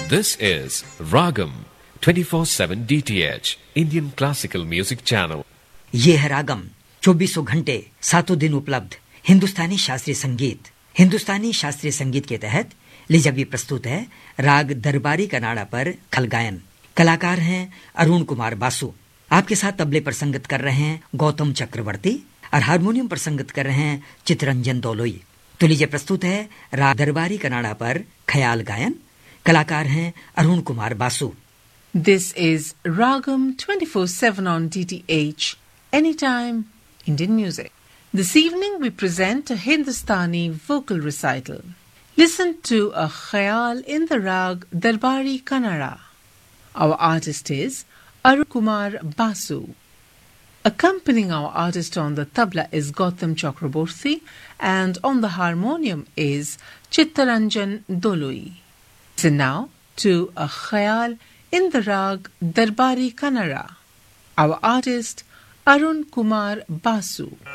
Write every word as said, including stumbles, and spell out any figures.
This is Ragam twenty-four seven D T H Indian Classical Music Channel. ये है रागम चौबीसों घंटे सातों दिन उपलब्ध हिंदुस्तानी शास्त्रीय संगीत। हिंदुस्तानी शास्त्रीय संगीत के तहत लीजिए अभी प्रस्तुत है राग दरबारी कनाडा पर खल गायन। कलाकार हैं अरुण कुमार बासु। आपके साथ तबले पर संगत कर रहे हैं गौतम चक्रवर्ती और हारमोनियम पर संगत कर रहे हैं चितरंजन दोलोई। तो लीजिए प्रस्तुत है राग दरबारी कनाडा पर ख्याल गायन। कलाकार हैं Arun Kumar Basu. This is Ragam twenty-four seven on D T H, Anytime Indian Music. This evening we present a Hindustani vocal recital. Listen to a khayal in the rag Darbari Kannada. Our artist is Arun Kumar Basu. Accompanying our artist on the tabla is Gautam Chakraborty and on the harmonium is Chittaranjan Doloi. Listen now to a khayal in the rag Darbari Kannada. Our artist Arun Kumar Basu.